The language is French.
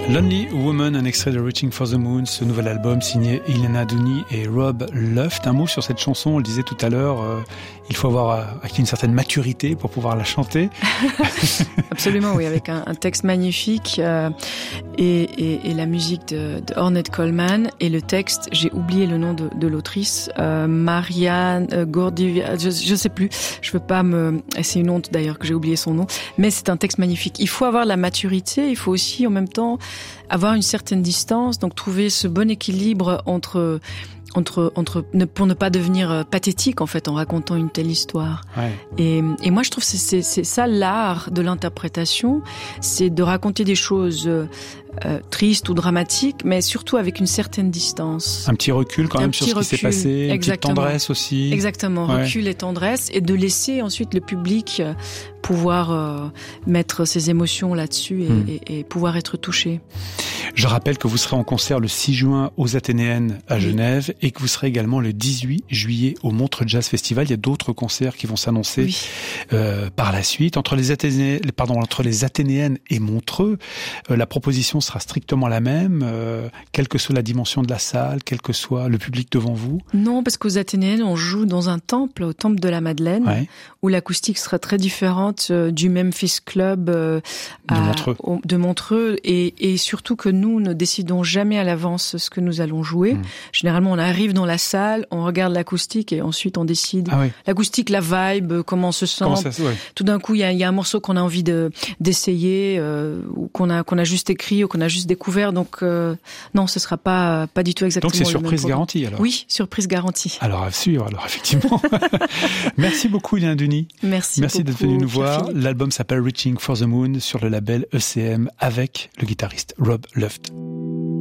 Lonely Woman, un extrait de Reaching for the Moon, ce nouvel album signé Elena Dooney et Rob Luft. Un mot sur cette chanson, on le disait tout à l'heure, il faut avoir acquis une certaine maturité pour pouvoir la chanter. Absolument, oui, avec un texte magnifique et la musique de Ornette Coleman. Et le texte, j'ai oublié le nom de l'autrice, Marianne Gurdjieff, je sais plus, je veux pas c'est une honte d'ailleurs que j'ai oublié son nom, mais c'est un texte magnifique. Il faut avoir la maturité, il faut aussi en même temps avoir une certaine distance, donc trouver ce bon équilibre entre pour ne pas devenir pathétique en fait en racontant une telle histoire. Ouais. Et moi je trouve que c'est ça l'art de l'interprétation, c'est de raconter des choses tristes ou dramatiques, mais surtout avec une certaine distance. Un petit recul quand même sur ce qui s'est passé, une petite tendresse aussi. Exactement, ouais. Recul et tendresse, et de laisser ensuite le public pouvoir mettre ses émotions là-dessus et pouvoir être touché. Je rappelle que vous serez en concert le 6 juin aux Athénéennes à Genève et que vous serez également le 18 juillet au Montreux Jazz Festival. Il y a d'autres concerts qui vont s'annoncer par la suite. Entre les Athénéennes et Montreux, la proposition sera strictement la même, quelle que soit la dimension de la salle, quel que soit le public devant vous. Non, parce qu'aux Athénéennes, on joue dans un temple, au temple de la Madeleine, où l'acoustique sera très différente du Memphis Club de Montreux, et surtout que nous ne décidons jamais à l'avance ce que nous allons jouer. Généralement, on arrive dans la salle, on regarde l'acoustique et ensuite on décide. L'acoustique, la vibe, comment on se sent. Tout d'un coup, il y a un morceau qu'on a envie d'essayer, ou qu'on a juste écrit ou qu'on a juste découvert. Donc non, ce sera pas du tout exactement. Donc c'est surprise garantie alors. Oui, surprise garantie. Alors à suivre, alors effectivement. Merci beaucoup Elena Dooney. Merci d'être venu nous voir. L'album s'appelle Reaching for the Moon sur le label ECM avec le guitariste Rob Luft.